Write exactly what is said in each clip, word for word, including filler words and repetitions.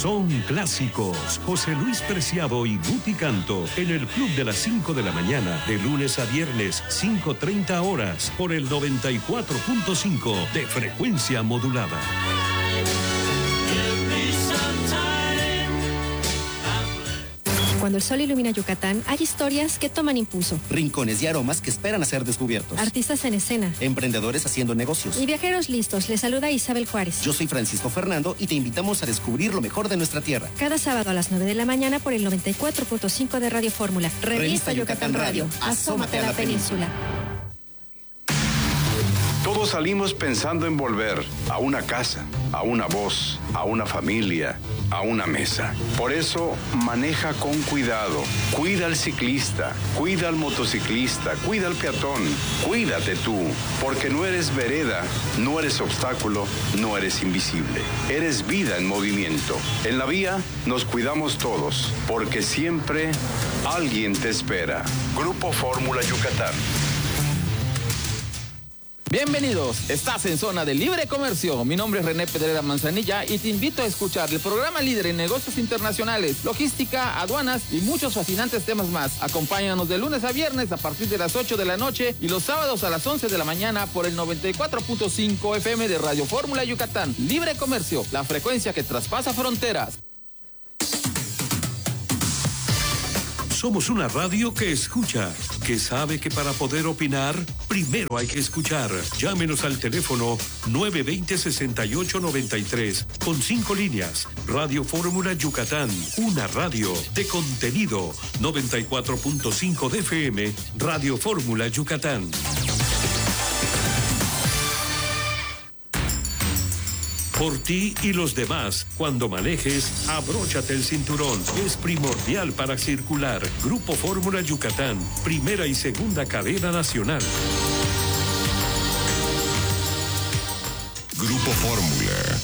Son clásicos. José Luis Preciado y Guti Canto en el Club de las cinco de la mañana, de lunes a viernes, cinco treinta horas, por el noventa y cuatro punto cinco de frecuencia modulada. Cuando el sol ilumina Yucatán, hay historias que toman impulso. Rincones y aromas que esperan a ser descubiertos. Artistas en escena. Emprendedores haciendo negocios. Y viajeros listos. Les saluda Isabel Juárez. Yo soy Francisco Fernando y te invitamos a descubrir lo mejor de nuestra tierra. Cada sábado a las nueve de la mañana por el noventa y cuatro punto cinco de Radio Fórmula. Revista, Revista Yucatán, Yucatán Radio. Asómate a la península. Todos salimos pensando en volver a una casa, a una voz, a una familia, a una mesa. Por eso, maneja con cuidado. Cuida al ciclista, cuida al motociclista, cuida al peatón. Cuídate tú, porque no eres vereda, no eres obstáculo, no eres invisible. Eres vida en movimiento. En la vía nos cuidamos todos, porque siempre alguien te espera. Grupo Fórmula Yucatán. Bienvenidos, estás en Zona de Libre Comercio. Mi nombre es René Pedrera Manzanilla y te invito a escuchar el programa líder en negocios internacionales, logística, aduanas y muchos fascinantes temas más. Acompáñanos de lunes a viernes a partir de las ocho de la noche y los sábados a las once de la mañana por el noventa y cuatro punto cinco F M de Radio Fórmula Yucatán. Libre Comercio, la frecuencia que traspasa fronteras. Somos una radio que escucha, que sabe que para poder opinar, primero hay que escuchar. Llámenos al teléfono nueve dos cero, seis ocho nueve tres, con cinco líneas. Radio Fórmula Yucatán, una radio de contenido. noventa y cuatro punto cinco de F M, Radio Fórmula Yucatán. Por ti y los demás, cuando manejes, abróchate el cinturón. Es primordial para circular. Grupo Fórmula Yucatán, primera y segunda cadena nacional. Grupo Fórmula.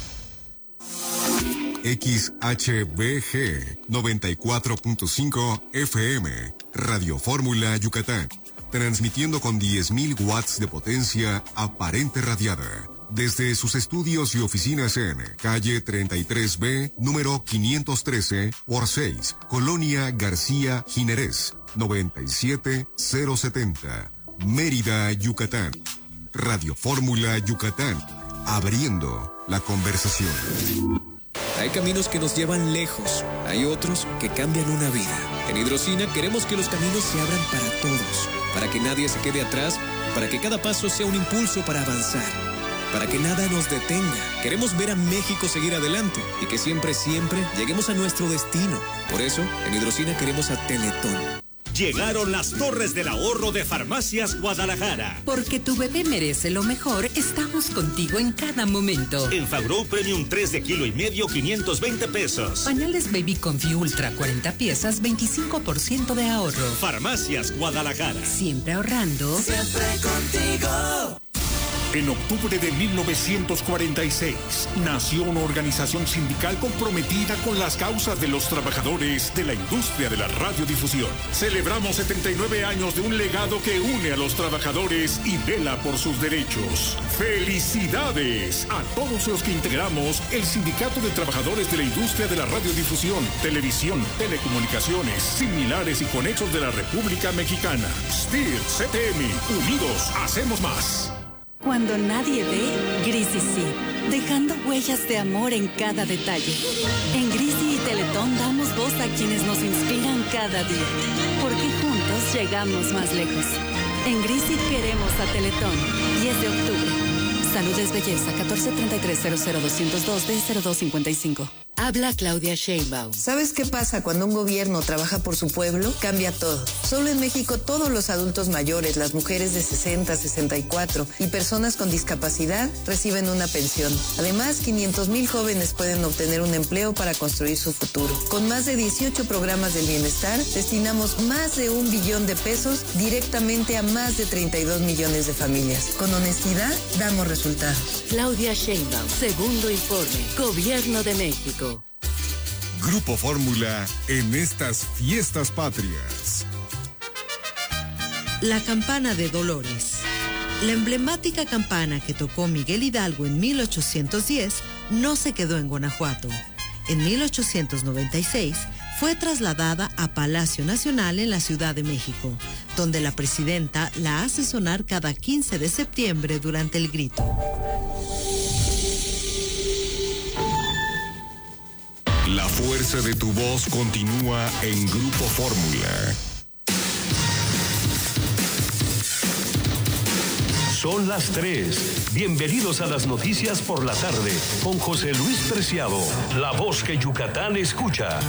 X H B G noventa y cuatro punto cinco F M, Radio Fórmula Yucatán, transmitiendo con diez mil watts de potencia aparente radiada. Desde sus estudios y oficinas en calle treinta y tres B, número quinientos trece por seis, Colonia García Jiménez, noventa y siete mil setenta, Mérida, Yucatán. Radio Fórmula Yucatán, abriendo la conversación. Hay caminos que nos llevan lejos, hay otros que cambian una vida. En Hidrocina queremos que los caminos se abran para todos, para que nadie se quede atrás, para que cada paso sea un impulso para avanzar. Para que nada nos detenga. Queremos ver a México seguir adelante y que siempre, siempre lleguemos a nuestro destino. Por eso, en Hidrocina queremos a Teletón. Llegaron las torres del ahorro de Farmacias Guadalajara. Porque tu bebé merece lo mejor, estamos contigo en cada momento. En Fagrow Premium tres de kilo y medio, quinientos veinte pesos. Pañales Baby Confi Ultra cuarenta piezas, veinticinco por ciento de ahorro. Farmacias Guadalajara. Siempre ahorrando. Siempre contigo. En octubre de mil novecientos cuarenta y seis, nació una organización sindical comprometida con las causas de los trabajadores de la industria de la radiodifusión. Celebramos setenta y nueve años de un legado que une a los trabajadores y vela por sus derechos. ¡Felicidades a todos los que integramos el Sindicato de Trabajadores de la Industria de la Radiodifusión, Televisión, Telecomunicaciones, similares y conexos de la República Mexicana! S T I R, C T M, unidos hacemos más. Cuando nadie ve, Grisi sí, dejando huellas de amor en cada detalle. En Grisi y Teletón damos voz a quienes nos inspiran cada día, porque juntos llegamos más lejos. En Grisi queremos a Teletón. diez de octubre. Salud es belleza. catorce treinta y tres cero cero doscientos dos D cero dos cincuenta y cinco. Habla Claudia Sheinbaum. ¿Sabes qué pasa cuando un gobierno trabaja por su pueblo? Cambia todo. Solo en México todos los adultos mayores, las mujeres de sesenta, sesenta y cuatro y personas con discapacidad reciben una pensión. Además, quinientos mil jóvenes pueden obtener un empleo para construir su futuro. Con más de dieciocho programas del bienestar, destinamos más de un billón de pesos directamente a más de treinta y dos millones de familias. Con honestidad, damos resultados. Claudia Sheinbaum, segundo informe, Gobierno de México. Grupo Fórmula en estas fiestas patrias. La campana de Dolores. La emblemática campana que tocó Miguel Hidalgo en mil ochocientos diez no se quedó en Guanajuato. En mil ochocientos noventa y seis fue trasladada a Palacio Nacional en la Ciudad de México, donde la presidenta la hace sonar cada quince de septiembre durante el grito. La fuerza de tu voz continúa en Grupo Fórmula. Son las tres. Bienvenidos a las noticias por la tarde con José Luis Preciado, la voz que Yucatán escucha.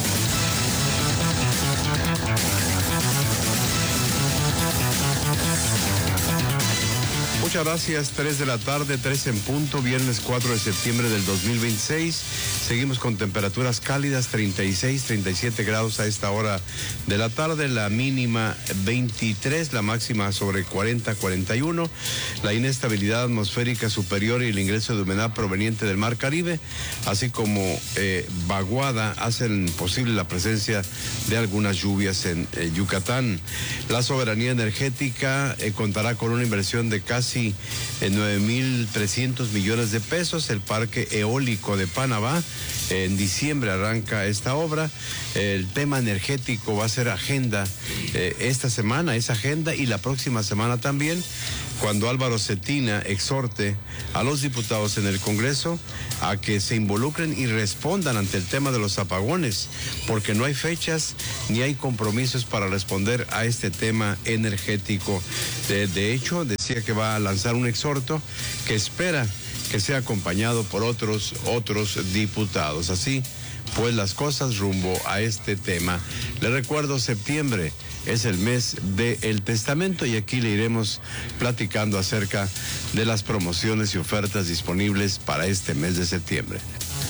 Muchas gracias, tres de la tarde, tres en punto, viernes cuatro de septiembre del dos mil veintiséis. Seguimos con temperaturas cálidas, treinta y seis, treinta y siete grados a esta hora de la tarde, la mínima veintitrés, la máxima sobre cuarenta, cuarenta y uno. La inestabilidad atmosférica superior y el ingreso de humedad proveniente del Mar Caribe, así como eh, vaguada, hacen posible la presencia de algunas lluvias en eh, Yucatán. La soberanía energética eh, contará con una inversión de casi en nueve mil trescientos millones de pesos. El parque eólico de Panamá, en diciembre arranca esta obra. El tema energético va a ser agenda eh, esta semana, es agenda, y la próxima semana también, cuando Álvaro Cetina exhorte a los diputados en el Congreso a que se involucren y respondan ante el tema de los apagones, porque no hay fechas ni hay compromisos para responder a este tema energético. De, de hecho, decía que va a lanzar un exhorto que espera que sea acompañado por otros, otros diputados. Así pues las cosas rumbo a este tema. Le recuerdo, septiembre es el mes del testamento y aquí le iremos platicando acerca de las promociones y ofertas disponibles para este mes de septiembre.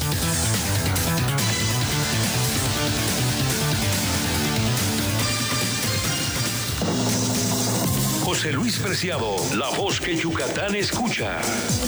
José Luis Preciado, la voz que Yucatán escucha.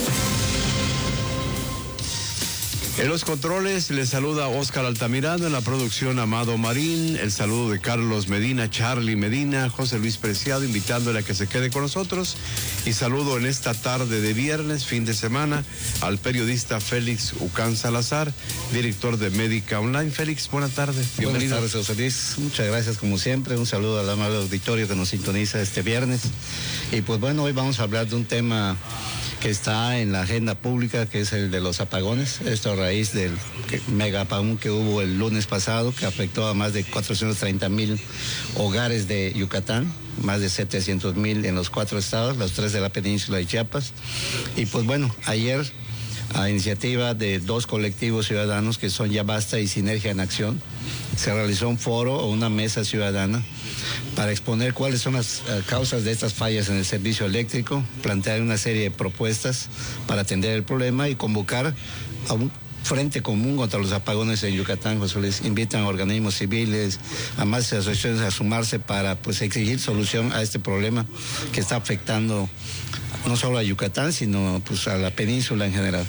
En los controles les saluda Óscar Altamirano, en la producción Amado Marín, el saludo de Carlos Medina, Charlie Medina, José Luis Preciado, invitándole a que se quede con nosotros, y saludo en esta tarde de viernes, fin de semana, al periodista Félix Ucán Salazar, director de Médica Online. Félix, buena tarde. Bienvenido. Buenas tardes, José Luis. Muchas gracias como siempre. Un saludo al amable auditorio que nos sintoniza este viernes. Y pues bueno, hoy vamos a hablar de un tema que está en la agenda pública, que es el de los apagones. Esto a raíz del mega apagón que hubo el lunes pasado, que afectó a más de cuatrocientos treinta mil hogares de Yucatán, más de setecientos mil en los cuatro estados, los tres de la península de Chiapas. Y pues bueno, ayer, a iniciativa de dos colectivos ciudadanos que son Ya Basta y Sinergia en Acción, se realizó un foro o una mesa ciudadana para exponer cuáles son las uh, causas de estas fallas en el servicio eléctrico, plantear una serie de propuestas para atender el problema y convocar a un frente común contra los apagones en Yucatán. José Luis, invitan a organismos civiles, a más asociaciones a sumarse para pues exigir solución a este problema que está afectando no solo a Yucatán, sino pues a la península en general.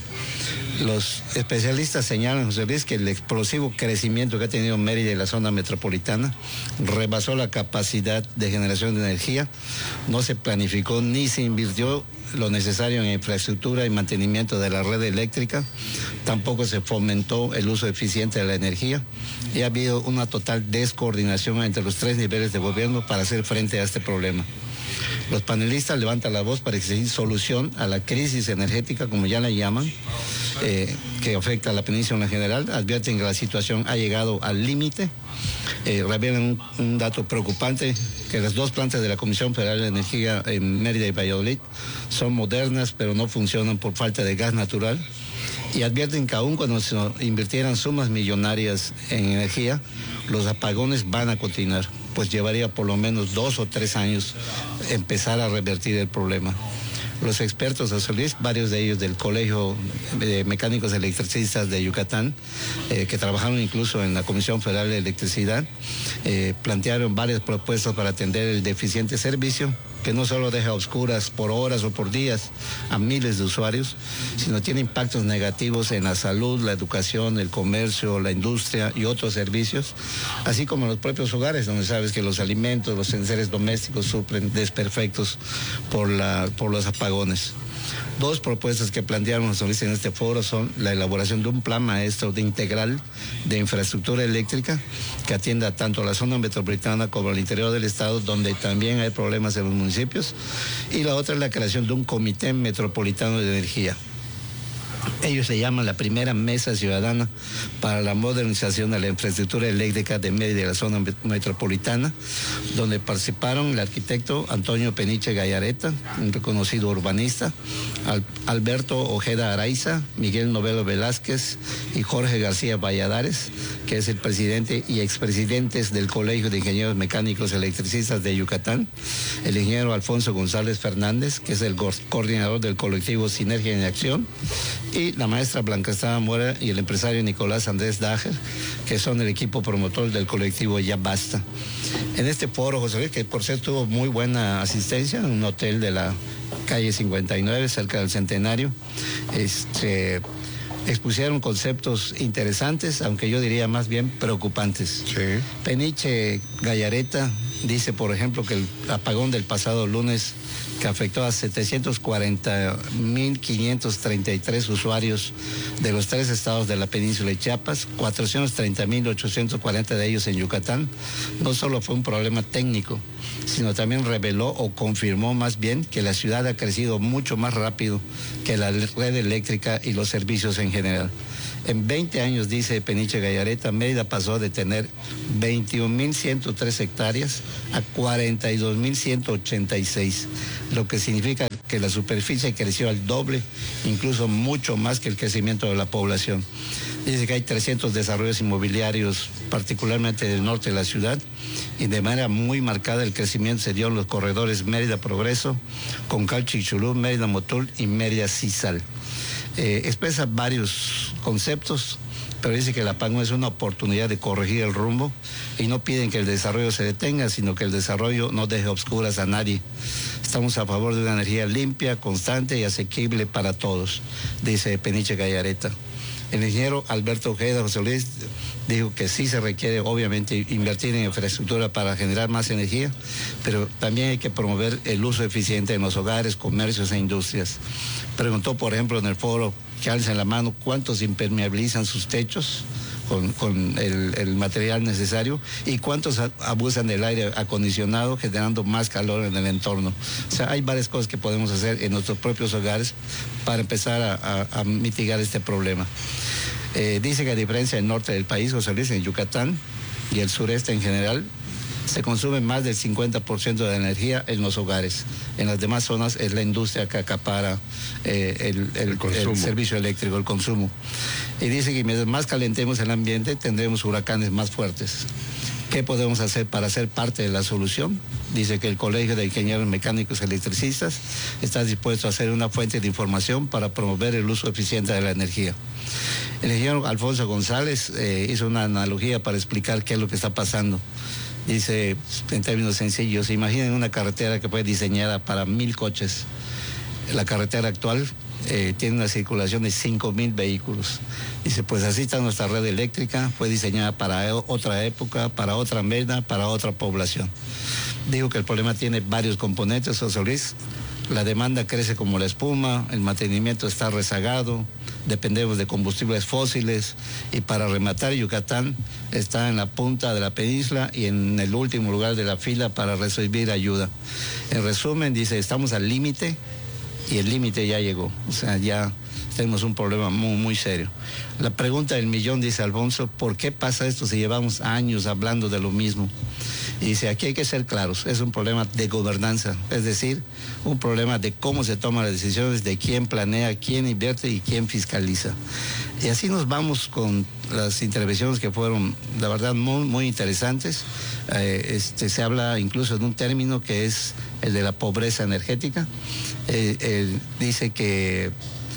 Los especialistas señalan, José Luis, que el explosivo crecimiento que ha tenido Mérida y la zona metropolitana rebasó la capacidad de generación de energía, no se planificó ni se invirtió lo necesario en infraestructura y mantenimiento de la red eléctrica, tampoco se fomentó el uso eficiente de la energía y ha habido una total descoordinación entre los tres niveles de gobierno para hacer frente a este problema. Los panelistas levantan la voz para exigir solución a la crisis energética, como ya la llaman, eh, que afecta a la península en general. Advierten que la situación ha llegado al límite. Eh, revelan un, un dato preocupante, que las dos plantas de la Comisión Federal de Energía en Mérida y Valladolid son modernas, pero no funcionan por falta de gas natural. Y advierten que aún cuando se invirtieran sumas millonarias en energía, los apagones van a continuar, pues llevaría por lo menos dos o tres años empezar a revertir el problema. Los expertos, José Luis, varios de ellos del Colegio de Mecánicos Electricistas de Yucatán, eh, que trabajaron incluso en la Comisión Federal de Electricidad, eh, plantearon varias propuestas para atender el deficiente servicio, que no solo deja a oscuras por horas o por días a miles de usuarios, sino tiene impactos negativos en la salud, la educación, el comercio, la industria y otros servicios, así como en los propios hogares, donde sabes que los alimentos, los enseres domésticos sufren desperfectos por, la, por los apagones. Dos propuestas que planteamos en este foro son la elaboración de un plan maestro de integral de infraestructura eléctrica que atienda tanto a la zona metropolitana como al interior del estado, donde también hay problemas en los municipios, y la otra es la creación de un comité metropolitano de energía. Ellos se llaman la primera mesa ciudadana para la modernización de la infraestructura eléctrica de Mérida y de la zona metropolitana, donde participaron el arquitecto Antonio Peniche Gallareta, un reconocido urbanista, Al- Alberto Ojeda Araiza, Miguel Novelo Velázquez y Jorge García Valladares, que es el presidente y expresidentes del Colegio de Ingenieros Mecánicos Electricistas de Yucatán, el ingeniero Alfonso González Fernández, que es el coordinador del colectivo Sinergia en Acción, y la maestra Blanca Estrada Mora y el empresario Nicolás Andrés Dager, que son el equipo promotor del colectivo Ya Basta. En este foro, José Luis, que por cierto tuvo muy buena asistencia, en un hotel de la calle cincuenta y nueve, cerca del Centenario, este, expusieron conceptos interesantes, aunque yo diría más bien preocupantes. Sí. Peniche Gallareta dice, por ejemplo, que el apagón del pasado lunes, que afectó a setecientos cuarenta mil quinientos treinta y tres usuarios de los tres estados de la península de Chiapas, cuatrocientos treinta mil ochocientos cuarenta de ellos en Yucatán, no solo fue un problema técnico, sino también reveló o confirmó más bien que la ciudad ha crecido mucho más rápido que la red eléctrica y los servicios en general. En veinte años, dice Peniche Gallareta, Mérida pasó de tener veintiún mil ciento tres hectáreas a cuarenta y dos mil ciento ochenta y seis, lo que significa que la superficie creció al doble, incluso mucho más que el crecimiento de la población. Dice que hay trescientos desarrollos inmobiliarios, particularmente del norte de la ciudad, y de manera muy marcada el crecimiento se dio en los corredores Mérida Progreso, Concal Chichulú, Mérida Motul y Mérida Cisal. Eh, expresa varios conceptos, pero dice que el apagón es una oportunidad de corregir el rumbo y no piden que el desarrollo se detenga, sino que el desarrollo no deje obscuras a nadie. Estamos a favor de una energía limpia, constante y asequible para todos, dice Peniche Gallareta. El ingeniero Alberto Ojeda José Luis dijo que sí se requiere obviamente invertir en infraestructura para generar más energía, pero también hay que promover el uso eficiente en los hogares, comercios e industrias. Preguntó, por ejemplo, en el foro, que alcen la mano, cuántos impermeabilizan sus techos con, con el, el material necesario y cuántos abusan del aire acondicionado generando más calor en el entorno. O sea, hay varias cosas que podemos hacer en nuestros propios hogares para empezar a, a, a mitigar este problema. Eh, dice que a diferencia del norte del país, José Luis, en Yucatán y el sureste en general, se consume más del cincuenta por ciento de la energía en los hogares. En las demás zonas es la industria que acapara eh, el, el, el, el servicio eléctrico, el consumo. Y dice que mientras más calentemos el ambiente, tendremos huracanes más fuertes. ¿Qué podemos hacer para ser parte de la solución? Dice que el Colegio de Ingenieros Mecánicos Electricistas está dispuesto a ser una fuente de información para promover el uso eficiente de la energía. El ingeniero Alfonso González eh, hizo una analogía para explicar qué es lo que está pasando. Dice, en términos sencillos, imaginen una carretera que fue diseñada para mil coches. La carretera actual eh, tiene una circulación de cinco mil vehículos. Dice, pues así está nuestra red eléctrica, fue diseñada para otra época, para otra Mérida, para otra población. Digo que el problema tiene varios componentes, José Luis. La demanda crece como la espuma, el mantenimiento está rezagado, dependemos de combustibles fósiles y para rematar, Yucatán está en la punta de la península y en el último lugar de la fila para recibir ayuda. En resumen, dice, estamos al límite y el límite ya llegó, o sea, ya tenemos un problema muy, muy serio. La pregunta del millón, dice Alfonso, ¿por qué pasa esto si llevamos años hablando de lo mismo? Y dice, aquí hay que ser claros, es un problema de gobernanza, es decir, un problema de cómo se toman las decisiones, de quién planea, quién invierte y quién fiscaliza. Y así nos vamos con las intervenciones que fueron, la verdad, muy, muy interesantes. Eh, este, se habla incluso de un término que es el de la pobreza energética. Eh, eh, dice que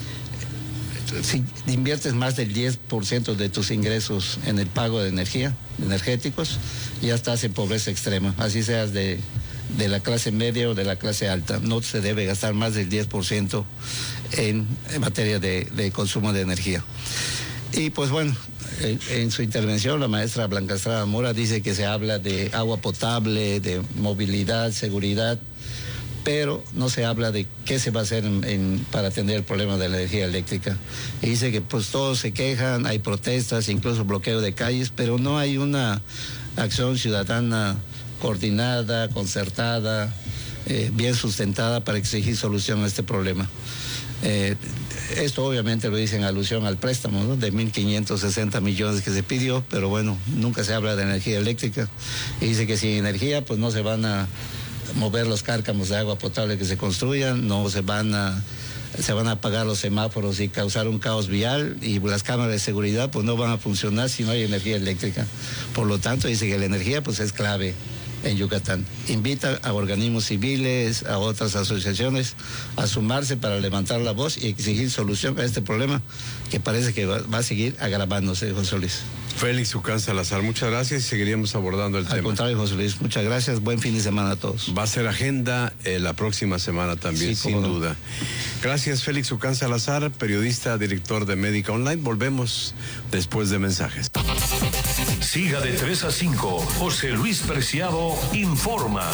si inviertes más del diez por ciento de tus ingresos en el pago de energía, energéticos, ya estás en pobreza extrema, así seas de, de la clase media o de la clase alta. No se debe gastar más del diez por ciento en, en materia de, de consumo de energía. Y pues bueno, en, en su intervención la maestra Blanca Estrada Mora dice que se habla de agua potable, de movilidad, seguridad, pero no se habla de qué se va a hacer en, en, para atender el problema de la energía eléctrica. Y dice que pues todos se quejan, hay protestas, incluso bloqueo de calles, pero no hay una acción ciudadana coordinada, concertada, eh, bien sustentada para exigir solución a este problema. Eh, esto obviamente lo dice en alusión al préstamo, ¿no?, de mil quinientos sesenta millones que se pidió, pero bueno, nunca se habla de energía eléctrica. Y dice que sin energía pues no se van a mover los cárcamos de agua potable que se construyan, no se van a se van a apagar los semáforos y causar un caos vial, y las cámaras de seguridad pues no van a funcionar si no hay energía eléctrica. Por lo tanto, dice que la energía pues es clave en Yucatán. Invita a organismos civiles, a otras asociaciones a sumarse para levantar la voz y exigir solución a este problema que parece que va, va a seguir agravándose, José Luis. Félix Ucán Salazar, muchas gracias y seguiríamos abordando el Al tema. Al contrario, José Luis, muchas gracias. Buen fin de semana a todos. Va a ser agenda eh, la próxima semana también, sí, sin no. duda. Gracias, Félix Ucán Salazar, periodista, director de Médica Online. Volvemos después de mensajes. Siga de tres a cinco. José Luis Preciado informa.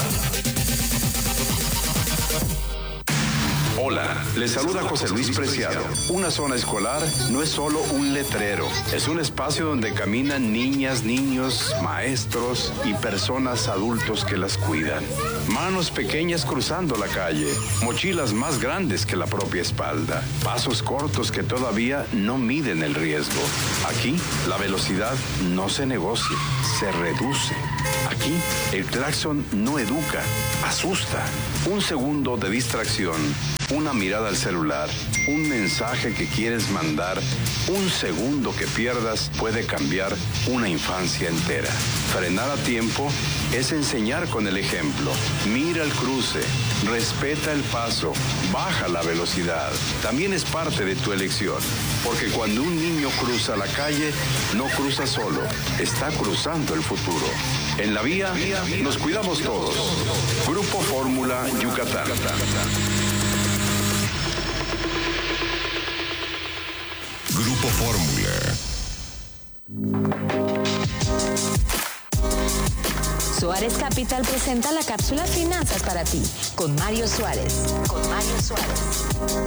Hola, les saluda José Luis Preciado. Una zona escolar no es solo un letrero, es un espacio donde caminan niñas, niños, maestros y personas adultos que las cuidan. Manos pequeñas cruzando la calle, mochilas más grandes que la propia espalda, pasos cortos que todavía no miden el riesgo. Aquí, la velocidad no se negocia, se reduce. Aquí, el claxon no educa, asusta. Un segundo de distracción, una mirada al celular, un mensaje que quieres mandar, un segundo que pierdas puede cambiar una infancia entera. Frenar a tiempo es enseñar con el ejemplo. Mira el cruce, respeta el paso, baja la velocidad. También es parte de tu elección, porque cuando un niño cruza la calle, no cruza solo, está cruzando el futuro. En la vía, nos cuidamos todos. Grupo Fórmula Yucatán. Grupo Fórmula. Suárez Capital presenta la cápsula Finanzas para ti, con Mario Suárez. Con Mario Suárez.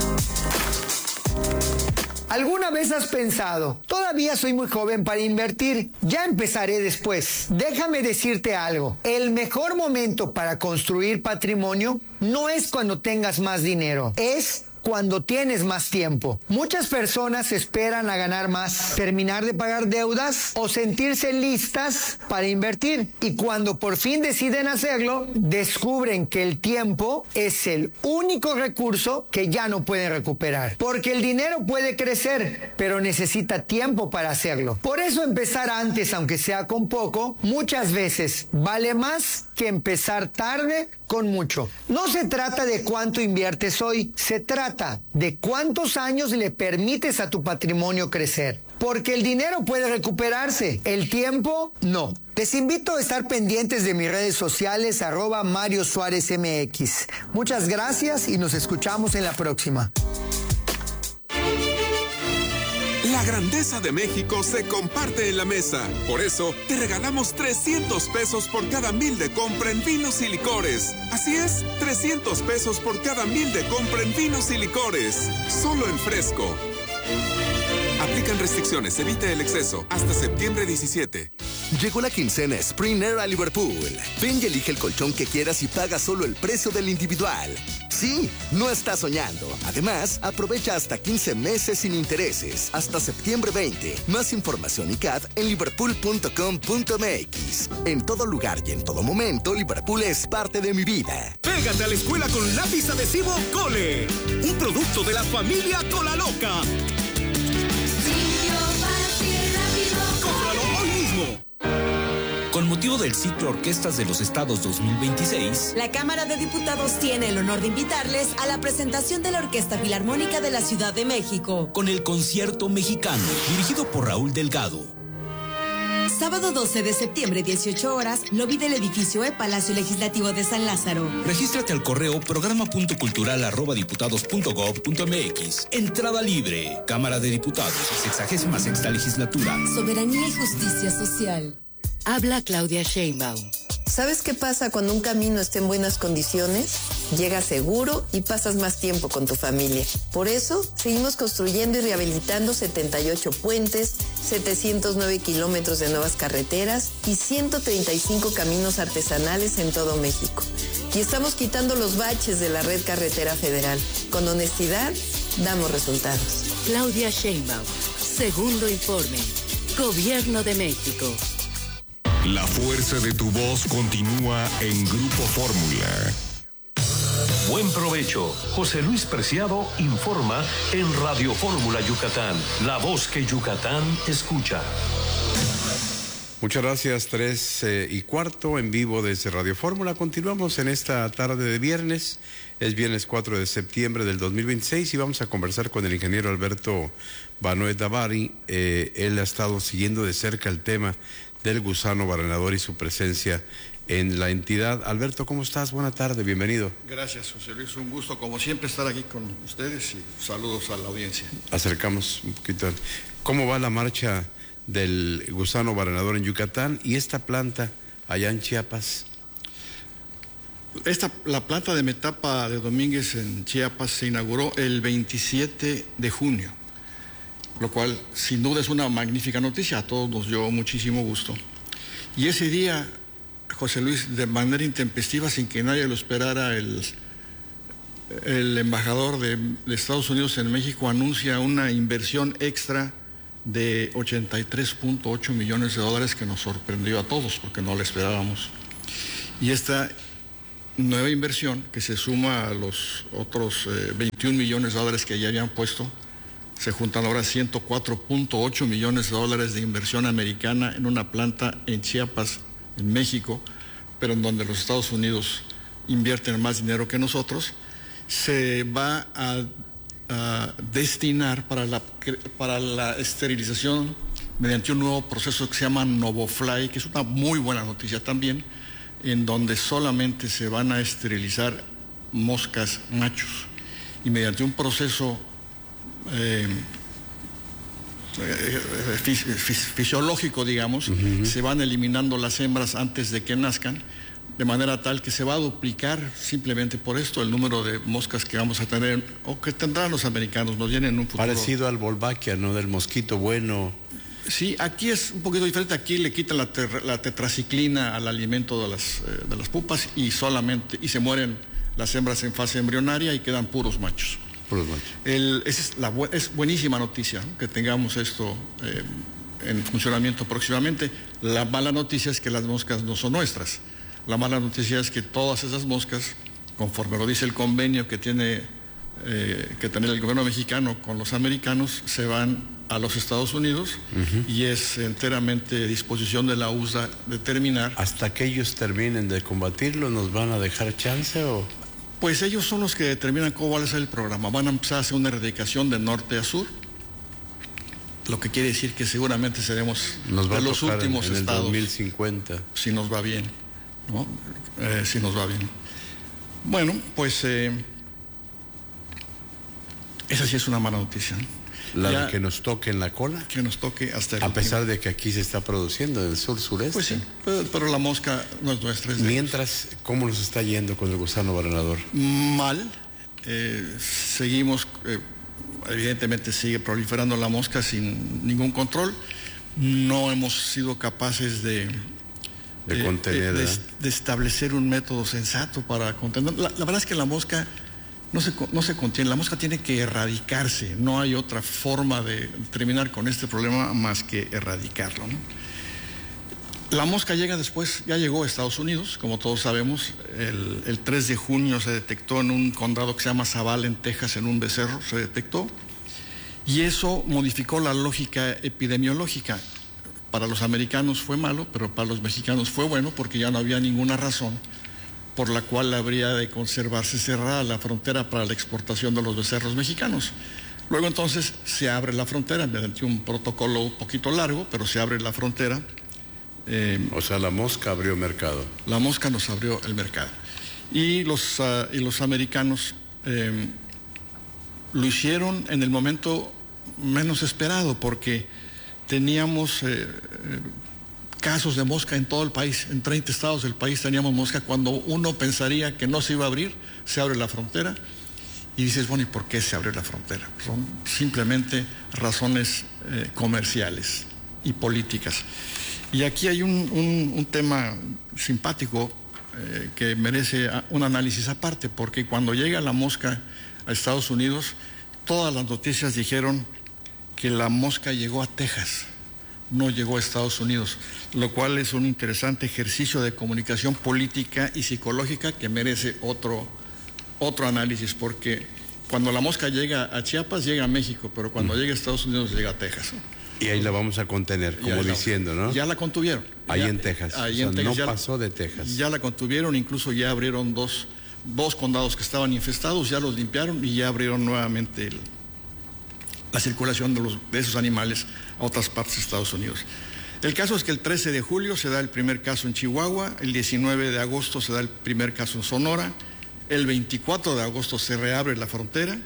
¿Alguna vez has pensado, todavía soy muy joven para invertir, ya empezaré después? Déjame decirte algo, el mejor momento para construir patrimonio no es cuando tengas más dinero, es cuando tienes más tiempo. Muchas personas esperan a ganar más, terminar de pagar deudas o sentirse listas para invertir. Y cuando por fin deciden hacerlo, descubren que el tiempo es el único recurso que ya no pueden recuperar. Porque el dinero puede crecer, pero necesita tiempo para hacerlo. Por eso empezar antes, aunque sea con poco, muchas veces vale más que empezar tarde con mucho. No se trata de cuánto inviertes hoy, se trata de cuántos años le permites a tu patrimonio crecer. Porque el dinero puede recuperarse, el tiempo no. Les invito a estar pendientes de mis redes sociales, arroba Mario Suárez M X. Muchas gracias y nos escuchamos en la próxima. La grandeza de México se comparte en la mesa. Por eso, te regalamos trescientos pesos por cada mil de compra en vinos y licores. Así es, trescientos pesos por cada mil de compra en vinos y licores. Solo en Fresco. Aplican restricciones, evite el exceso. Hasta septiembre diecisiete. Llegó la quincena Spring Air a Liverpool. Ven y elige el colchón que quieras y paga solo el precio del individual. Sí, no estás soñando. Además, aprovecha hasta quince meses sin intereses. Hasta septiembre veinte. Más información y C A D en liverpool punto com punto m x. En todo lugar y en todo momento, Liverpool es parte de mi vida. Pégate a la escuela con lápiz adhesivo Cole. Un producto de la familia Cola Loca. ¡Cómpralo hoy mismo! Con motivo del ciclo Orquestas de los Estados dos mil veintiséis, la Cámara de Diputados tiene el honor de invitarles a la presentación de la Orquesta Filarmónica de la Ciudad de México. Con el Concierto Mexicano, dirigido por Raúl Delgado. Sábado doce de septiembre, dieciocho horas, lobby del edificio E, Palacio Legislativo de San Lázaro. Regístrate al correo programa punto cultural arroba diputados punto gob punto m x. Entrada libre. Cámara de Diputados, sexagésima sexta legislatura. Soberanía y justicia social. Habla Claudia Sheinbaum. ¿Sabes qué pasa cuando un camino está en buenas condiciones? Llegas seguro y pasas más tiempo con tu familia. Por eso, seguimos construyendo y rehabilitando setenta y ocho puentes, setecientos nueve kilómetros de nuevas carreteras y ciento treinta y cinco caminos artesanales en todo México. Y estamos quitando los baches de la red carretera federal. Con honestidad, damos resultados. Claudia Sheinbaum, segundo informe. Gobierno de México. La fuerza de tu voz continúa en Grupo Fórmula. Buen provecho. José Luis Preciado informa en Radio Fórmula Yucatán, la voz que Yucatán escucha. Muchas gracias, tres eh, y cuarto en vivo desde Radio Fórmula. Continuamos en esta tarde de viernes. Es viernes cuatro de septiembre del dos mil veintiséis y vamos a conversar con el ingeniero Alberto Banoet Davari. Eh, él ha estado siguiendo de cerca el tema del gusano barrenador y su presencia en la entidad. Alberto, ¿cómo estás? Buena tarde, bienvenido. Gracias, José Luis, un gusto como siempre estar aquí con ustedes y saludos a la audiencia. Acercamos un poquito. ¿Cómo va la marcha del gusano barrenador en Yucatán y esta planta allá en Chiapas? Esta, la planta de Metapa de Domínguez en Chiapas se inauguró el veintisiete de junio, lo cual sin duda es una magnífica noticia, a todos nos dio muchísimo gusto. Y ese día, José Luis, de manera intempestiva, sin que nadie lo esperara, el, el embajador de, de Estados Unidos en México anuncia una inversión extra de ochenta y tres punto ocho millones de dólares que nos sorprendió a todos porque no la esperábamos. Y esta nueva inversión, que se suma a los otros eh, veintiún millones de dólares que ya habían puesto, se juntan ahora ciento cuatro punto ocho millones de dólares de inversión americana en una planta en Chiapas, en México, pero en donde los Estados Unidos invierten más dinero que nosotros, se va a, a destinar para la, para la esterilización mediante un nuevo proceso que se llama NovoFly, que es una muy buena noticia también, en donde solamente se van a esterilizar moscas machos y mediante un proceso eh, eh, fis, fis, fisiológico, digamos, uh-huh. se van eliminando las hembras antes de que nazcan, de manera tal que se va a duplicar simplemente por esto el número de moscas que vamos a tener o que tendrán los americanos, nos vienen en un futuro. Parecido al Wolbachia, ¿no? Del mosquito bueno. Sí, aquí es un poquito diferente, aquí le quitan la, ter, la tetraciclina al alimento de las, eh, de las pupas y solamente, y se mueren las hembras en fase embrionaria y quedan puros machos. Puros machos. El, es, la, es buenísima noticia, ¿no?, que tengamos esto eh, en funcionamiento próximamente. La mala noticia es que las moscas no son nuestras. La mala noticia es que todas esas moscas, conforme lo dice el convenio que tiene eh, que tener el gobierno mexicano con los americanos, se van a los Estados Unidos uh-huh. y es enteramente disposición de la U S D A determinar. ¿Hasta que ellos terminen de combatirlo nos van a dejar chance o...? Pues ellos son los que determinan cómo va a ser el programa. Van a empezar a hacer una erradicación de norte a sur, lo que quiere decir que seguramente seremos nos va de a los últimos en, en estados. el dos mil cincuenta. Si nos va bien, ¿no? Eh, si nos va bien. Bueno, pues eh, esa sí es una mala noticia, ¿no? La ya, de que nos toque en la cola. Que nos toque hasta el A último. pesar de que aquí se está produciendo en el sur sureste. Pues sí, pero, pero la mosca no es nuestra. Es Mientras, ¿cómo nos está yendo con el gusano barrenador? Mal. Eh, seguimos, eh, evidentemente sigue proliferando la mosca sin ningún control. No hemos sido capaces de, de, eh, contener, de, de, de establecer un método sensato para contener. La, la verdad es que la mosca No se, no se contiene, la mosca tiene que erradicarse, no hay otra forma de terminar con este problema más que erradicarlo, ¿no? La mosca llega después, ya llegó a Estados Unidos, como todos sabemos, el, el tres de junio se detectó en un condado que se llama Zavala, en Texas, en un becerro, se detectó, y eso modificó la lógica epidemiológica. Para los americanos fue malo, pero para los mexicanos fue bueno porque ya no había ninguna razón por la cual habría de conservarse cerrada la frontera para la exportación de los becerros mexicanos. Luego entonces se abre la frontera mediante un protocolo un poquito largo, pero se abre la frontera. Eh, o sea, la mosca abrió mercado. La mosca nos abrió el mercado. Y los, uh, y los americanos eh, lo hicieron en el momento menos esperado, porque teníamos... Eh, eh, casos de mosca en todo el país. En treinta estados del país teníamos mosca. Cuando uno pensaría que no se iba a abrir, se abre la frontera. Y dices, bueno, ¿y por qué se abre la frontera? Son simplemente razones eh, comerciales y políticas. Y aquí hay un, un, un tema simpático eh, que merece un análisis aparte, porque cuando llega la mosca a Estados Unidos, todas las noticias dijeron que la mosca llegó a Texas, no llegó a Estados Unidos, lo cual es un interesante ejercicio de comunicación política y psicológica que merece otro, otro análisis, porque cuando la mosca llega a Chiapas, llega a México, pero cuando mm. llega a Estados Unidos, llega a Texas. Y ahí la vamos a contener, como ya diciendo, ¿no? Ya la contuvieron. Ahí ya, en Texas. Ahí o en sea, Texas no ya, pasó de Texas. Ya la contuvieron, incluso ya abrieron dos, dos condados que estaban infestados, ya los limpiaron y ya abrieron nuevamente el, la circulación de, los, de esos animales a otras partes de Estados Unidos. El caso es que el trece de julio se da el primer caso en Chihuahua, el diecinueve de agosto se da el primer caso en Sonora, el veinticuatro de agosto se reabre la frontera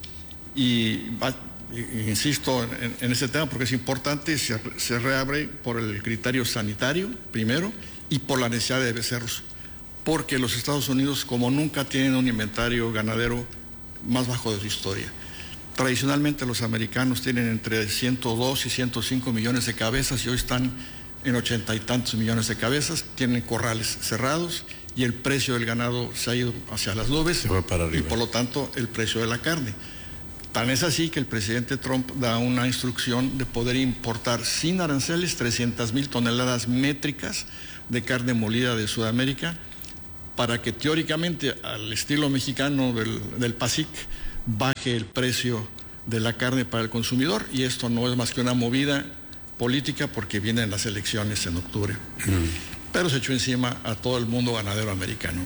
y, va, insisto en, en ese tema porque es importante, se, se reabre por el criterio sanitario primero y por la necesidad de becerros, porque los Estados Unidos como nunca tienen un inventario ganadero más bajo de su historia. Tradicionalmente los americanos tienen entre ciento dos y ciento cinco millones de cabezas y hoy están en ochenta y tantos millones de cabezas, tienen corrales cerrados y el precio del ganado se ha ido hacia las nubes. Se fue para arriba. Y por lo tanto el precio de la carne. Tan es así que el presidente Trump da una instrucción de poder importar sin aranceles trescientas mil toneladas métricas de carne molida de Sudamérica para que teóricamente al estilo mexicano del, del PASIC baje el precio de la carne para el consumidor, y esto no es más que una movida política porque vienen las elecciones en octubre. Mm. Pero se echó encima a todo el mundo ganadero americano.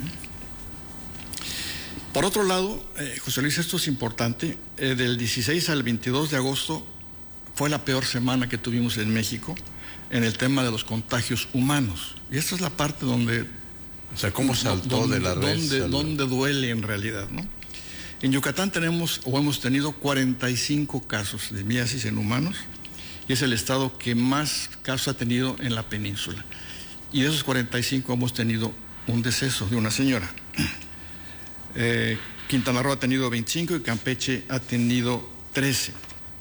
Por otro lado, eh, José Luis, esto es importante, eh, del dieciséis al veintidós de agosto fue la peor semana que tuvimos en México en el tema de los contagios humanos. Y esta es la parte donde... O sea, ¿cómo saltó donde, de la red? Donde, donde duele en realidad, ¿no? En Yucatán tenemos o hemos tenido cuarenta y cinco casos de miasis en humanos y es el estado que más casos ha tenido en la península. Y de esos cuarenta y cinco hemos tenido un deceso de una señora. Eh, Quintana Roo ha tenido veinticinco y Campeche ha tenido trece.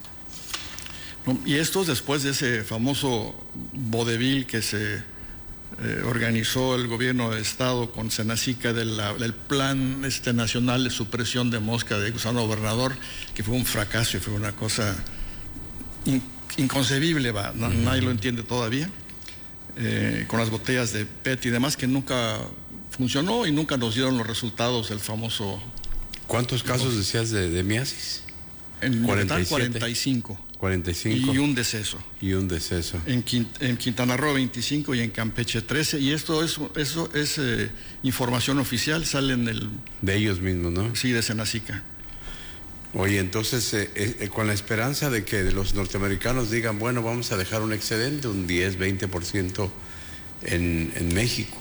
¿No? Y esto después de ese famoso vodevil que se... Eh, organizó el gobierno de estado con Senacica de la, del plan este, nacional de supresión de mosca de Gusano Gobernador, que fue un fracaso y fue una cosa in, inconcebible, va, no, uh-huh. Nadie lo entiende todavía, eh, con las botellas de P E T y demás, que nunca funcionó y nunca nos dieron los resultados del famoso... ¿Cuántos casos no, decías de, de miasis? En cuarenta y siete. cuarenta y cinco. cuarenta y cinco. Y un deceso. Y un deceso. En, Quint en Quintana Roo veinticinco y en Campeche trece. Y esto es, eso es eh, información oficial, sale en el... De ellos mismos, ¿no? Sí, de Senacica. Oye, entonces, eh, eh, con la esperanza de que los norteamericanos digan, bueno, vamos a dejar un excedente, un diez, veinte por ciento en, en México.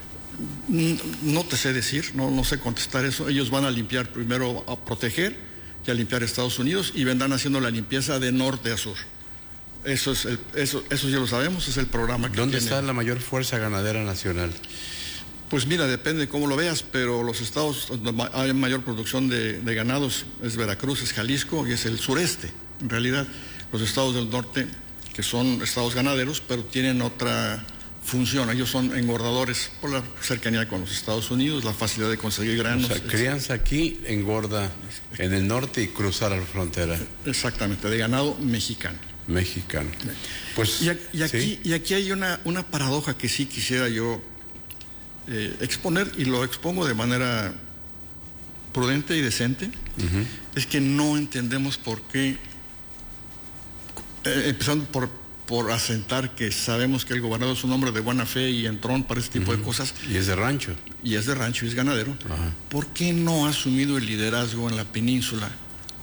No te sé decir, no, no sé contestar eso. Ellos van a limpiar primero, a proteger y a limpiar Estados Unidos y vendrán haciendo la limpieza de norte a sur. Eso es el, eso, eso ya lo sabemos, es el programa que ¿Dónde tiene. está la mayor fuerza ganadera nacional? Pues mira, depende de cómo lo veas, pero los estados donde hay mayor producción de, de ganados es Veracruz, es Jalisco y es el sureste. En realidad, los estados del norte, que son estados ganaderos, pero tienen otra función. Ellos son engordadores por la cercanía con los Estados Unidos, la facilidad de conseguir granos. O sea, crianza aquí, engorda en el norte y cruzar a la frontera. Exactamente, de ganado mexicano. Mexicano. Pues, y, y, aquí, ¿sí? y aquí hay una, una paradoja que sí quisiera yo eh, exponer, y lo expongo de manera prudente y decente. Uh-huh. Es que no entendemos por qué, eh, empezando por por asentar que sabemos que el gobernador es un hombre de buena fe y entrón para este tipo uh-huh. de cosas. Y es de rancho. Y es de rancho y es ganadero. Uh-huh. ¿Por qué no ha asumido el liderazgo en la península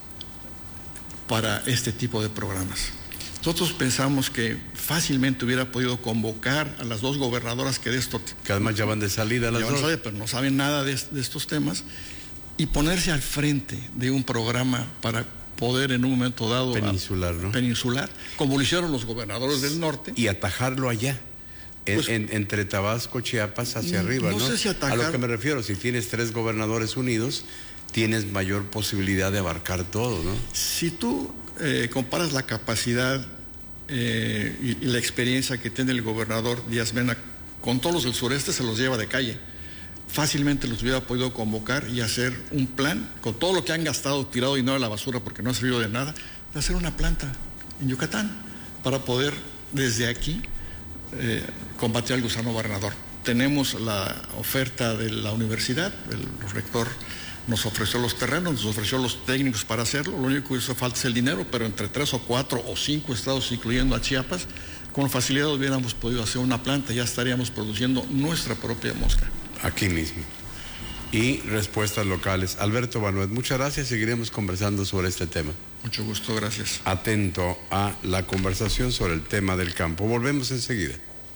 para este tipo de programas? Nosotros pensamos que fácilmente hubiera podido convocar a las dos gobernadoras que de esto... Que además ya van de salida las dos. Salida, pero no saben nada de, de estos temas, y ponerse al frente de un programa para poder en un momento dado peninsular, ¿no? Peninsular, como lo hicieron los gobernadores del norte. Y atajarlo allá. En, Pues, en, entre Tabasco, Chiapas, hacia arriba, ¿no? no sé si atacar- A lo que me refiero, si tienes tres gobernadores unidos, tienes mayor posibilidad de abarcar todo, ¿no? Si tú eh, comparas la capacidad eh, y, y la experiencia que tiene el gobernador Díaz Mena con todos los del sureste, se los lleva de calle. Fácilmente los hubiera podido convocar y hacer un plan, con todo lo que han gastado, tirado dinero a la basura porque no ha servido de nada, de hacer una planta en Yucatán para poder desde aquí eh, combatir al gusano barrenador. Tenemos la oferta de la universidad, el rector nos ofreció los terrenos, nos ofreció los técnicos para hacerlo, lo único que hizo falta es el dinero, pero entre tres o cuatro o cinco estados, incluyendo a Chiapas, con facilidad hubiéramos podido hacer una planta, ya estaríamos produciendo nuestra propia mosca. Aquí mismo. Y respuestas locales. Alberto Banuet, muchas gracias, seguiremos conversando sobre este tema. Mucho gusto, gracias. Atento a la conversación sobre el tema del campo. Volvemos enseguida.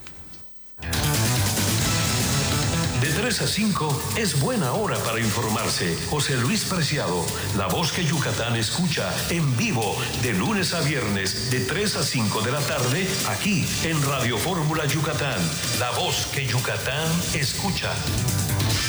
De tres a cinco es buena hora para informarse. José Luis Preciado, la voz que Yucatán escucha en vivo de lunes a viernes de tres a cinco de la tarde aquí en Radio Fórmula Yucatán, la voz que Yucatán escucha.